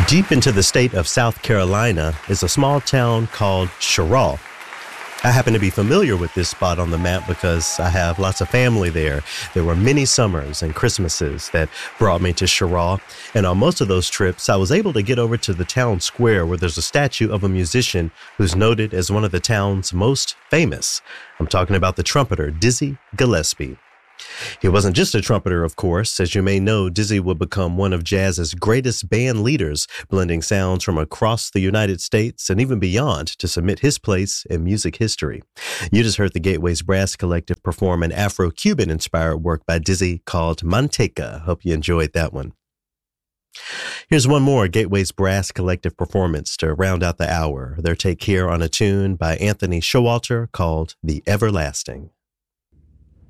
Deep into the state of South Carolina is a small town called Cheraw. I happen to be familiar with this spot on the map because I have lots of family there. There were many summers and Christmases that brought me to Cheraw, and on most of those trips, I was able to get over to the town square where there's a statue of a musician who's noted as one of the town's most famous. I'm talking about the trumpeter Dizzy Gillespie. He wasn't just a trumpeter, of course. As you may know, Dizzy would become one of jazz's greatest band leaders, blending sounds from across the United States and even beyond to cement his place in music history. You just heard the Gateways Brass Collective perform an Afro-Cuban inspired work by Dizzy called Manteca. Hope you enjoyed that one. Here's one more Gateways Brass Collective performance to round out the hour. Their take here on a tune by Anthony Showalter called The Everlasting.